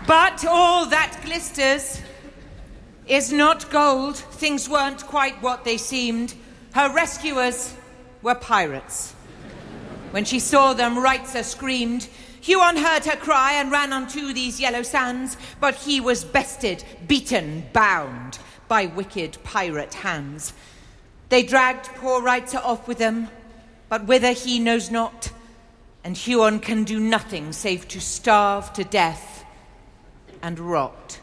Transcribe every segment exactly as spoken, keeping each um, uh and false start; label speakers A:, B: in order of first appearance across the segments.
A: But all that glisters is not gold. Things weren't quite what they seemed. Her rescuers were pirates. When she saw them, Reitzer screamed. Huon heard her cry and ran onto these yellow sands, but he was bested, beaten, bound by wicked pirate hands. They dragged poor Reitzer off with them, but whither he knows not, and Huon can do nothing save to starve to death and rot.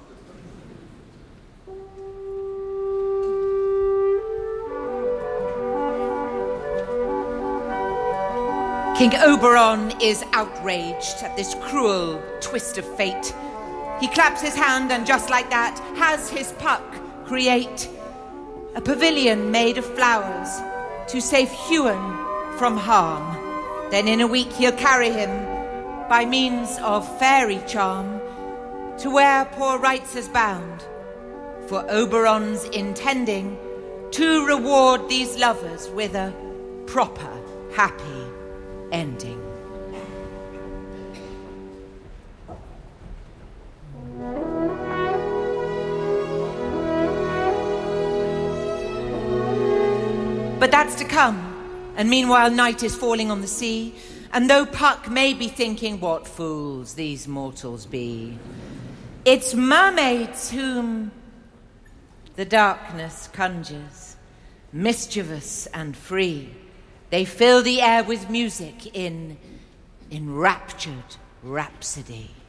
A: King Oberon is outraged at this cruel twist of fate. He claps his hand and just like that has his Puck create a pavilion made of flowers to save Huon from harm. Then in a week he'll carry him by means of fairy charm to where poor Reitzer's bound, for Oberon's intending to reward these lovers with a proper happy ending. But that's to come, and meanwhile night is falling on the sea, and though Puck may be thinking what fools these mortals be, it's mermaids whom the darkness conjures, mischievous and free. They fill the air with music in enraptured rhapsody.